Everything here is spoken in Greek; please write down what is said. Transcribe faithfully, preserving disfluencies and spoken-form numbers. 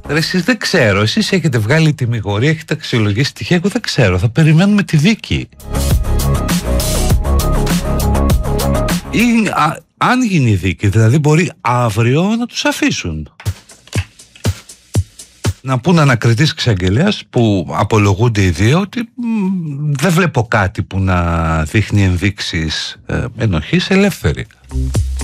Ρε, εσείς δεν ξέρω, εσείς έχετε βγάλει τιμιγορία, έχετε αξιολογήσει τυχαία, εγώ δεν ξέρω, θα περιμένουμε τη δίκη. Ή α, αν γίνει η δίκη, δηλαδή μπορεί αύριο να τους αφήσουν. Να πούν ανακριτής εξαγγελέας που απολογούνται οι δύο ότι μ, δεν βλέπω κάτι που να δείχνει ενδείξεις ε, ενοχής, ελεύθερη.